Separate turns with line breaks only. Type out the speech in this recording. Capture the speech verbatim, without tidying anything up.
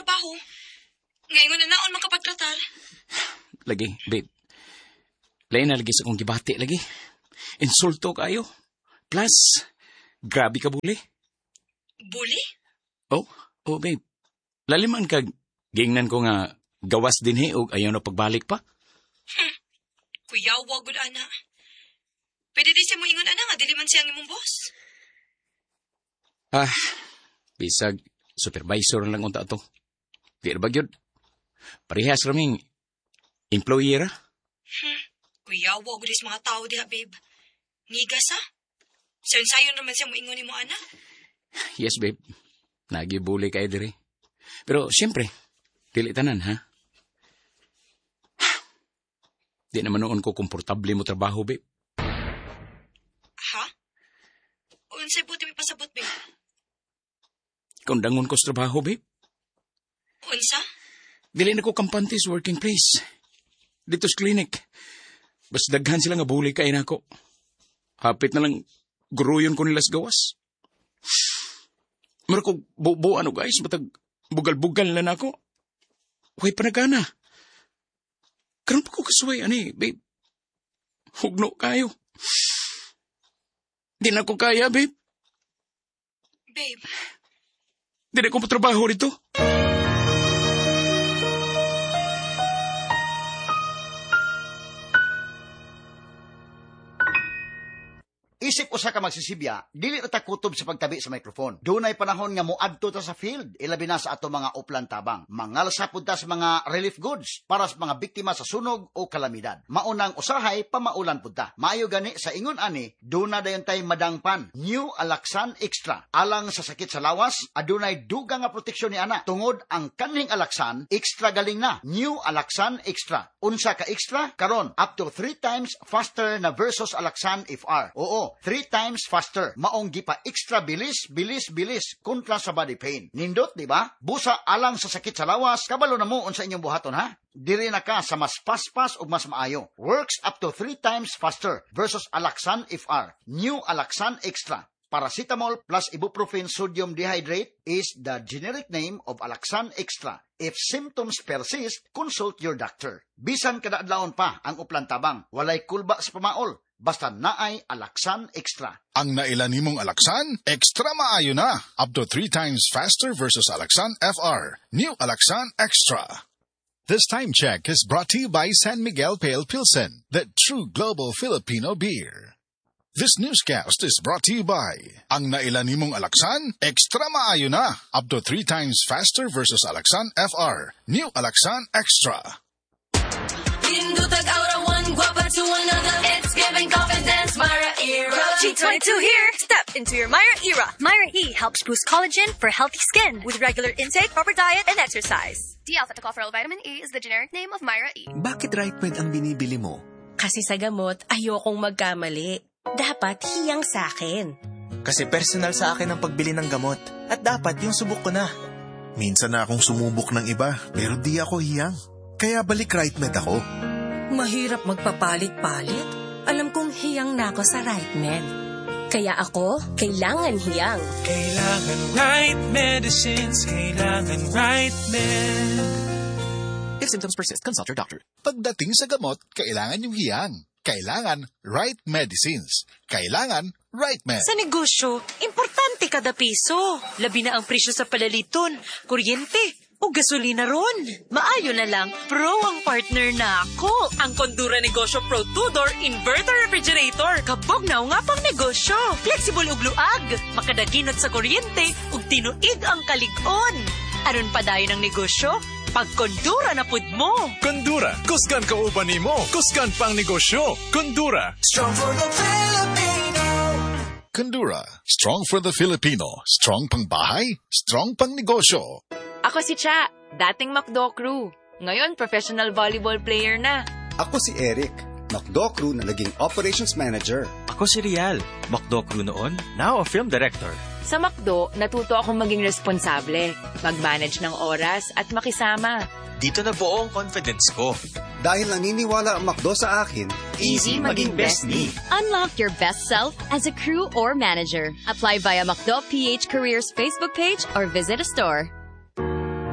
trabaho. Ngayon na naon makapatratar.
Lagi, babe. Lain na lagi sa kong gibati lagi. Insulto kayo. Plus, grabe ka buli.
Buli?
Oh, oh babe. Laliman ka, gingnan ko nga gawas din he o ayaw na pagbalik pa.
Hmm. Kuya, wag good ana. Pwede di siya mo ingon ana nga, dili man siyang imong boss.
Ah, bisag, supervisor lang unta to. Di ba yun? Parehas raming employee ra.
Hmm. Kuya, wag good is mga tao diha, babe. Ngigas ha? Sayon-sayon naman siya mo ingon mo ana.
Yes, babe. Nagibuli kayo dire. Pero, siyempre, dili tanan, ha? Di naman noon ko komportable mo trabaho, babe.
Ha? Unsay buti may pasabot, babe?
Kundangon ko sa trabaho, babe.
Unsa?
Dili na ko kampante sa working place. Dito sa clinic. Bas daghan sila nga buli kayo na ako. Hapit na lang guruyon ko nila sa gawas. Mara ko buo ano guys, matag bugal-bugal na na ako. Huwag panagana. Karoon pa ko kasuway, ani, babe. Hugno kayo. Di na ko kaya, babe.
Babe.
Di na ko patrabaho dito.
Isip usa ka magsisibya, dili ta kutob sa pagtabi sa microphone. Dunay panahon nga moadto ta sa field, ilabi na sa ato mga uplan tabang. Mangalsa pud ta sa mga relief goods para sa mga biktima sa sunog o kalamidad. Maunang usahay pamaulan pud ta. Maayo gani sa ingon ani, duna dayon tay madangpan. New Alaxan Extra. Alang sa sakit sa lawas, adunay dugang nga proteksyon ni ana. Tungod ang kaning Alaxan, extra galing na. New Alaxan Extra. Unsa ka extra? Karon up to three times faster na versus Alaxan F R. Oo, three times faster. Maong gipa extra bilis, bilis, bilis kontra sa body pain. Nindot, di ba? Busa alang sa sakit sa lawas, kabalo na mo unsa inyong buhaton ha? Diri na ka sa mas paspas o mas maayo. Works up to three times faster versus Alaxan F R. New Alaxan Extra. Paracetamol plus ibuprofen sodium dehydrate is the generic name of Alaxan Extra. If symptoms persist, consult your doctor. Bisan kada adlawon pa ang uplan tabang, walay kulba sa pamaol. Basta naay Alaxan Extra.
Ang nailan nimong Alaxan, extra maayo na. Up to three times faster versus Alaxan F R. New Alaxan Extra. This time check is brought to you by San Miguel Pale Pilsen, the true global Filipino beer. This newscast is brought to you by ang nailan nimong Alaxan, extra maayo na. Up to three times faster versus Alaxan F R. New Alaxan Extra.
Indutag aura one, guapa to another. It's giving confidence, Myra Era. G twenty-two here. Step into your Myra Era. Myra E helps boost collagen for healthy skin with regular intake, proper diet, and exercise. D-alpha-tocopherol vitamin E is the generic name of Myra E.
Bakit RightMed ang binibili mo?
Kasi sa gamot, ayokong magkamali. Dapat hiyang sa akin.
Kasi personal sa akin ang pagbili ng gamot. At dapat yung subok ko na.
Minsan na akong sumubok ng iba, pero di ako hiyang. Kaya balik RightMed ako.
Mahirap magpapalit-palit. Alam kong hiyang na ako sa RightMed. Kaya ako, kailangan hiyang.
Kailangan right medicines, kailangan RightMed.
If symptoms persist, consult your doctor.
Pagdating sa gamot, kailangan yung hiyang. Kailangan right medicines. Kailangan RightMed.
Sa negosyo, importante kada piso. Labi na ang presyo sa palaliton, kuryente, o gasolina ron. Maayo na lang, pro ang partner na ako. Ang Condura Negosyo Pro two-door Inverter Refrigerator. Kabog na nga pang negosyo. Flexible ug luag. Makadaginot sa kuryente ug tinuig ang kalig-on. Aron pa dayon ang negosyo, pag Condura na pud mo.
Condura, kusgan ka uban nimo, kusgan pang negosyo. Condura.
Strong for the Filipino.
Condura, strong for the Filipino. Strong pang bahay, strong pang negosyo.
Ako si Cha, dating McDo crew. Ngayon, professional volleyball player na.
Ako si Eric, McDo crew na naging operations manager.
Ako si Rial, McDo crew noon, now a film director.
Sa McDo, natuto akong maging responsable, mag-manage ng oras at makisama.
Dito na buo ang confidence ko.
Dahil naniniwala ang McDo sa akin,
easy maging best me.
Unlock your best self as a crew or manager. Apply via McDo P H Careers Facebook page or visit a store.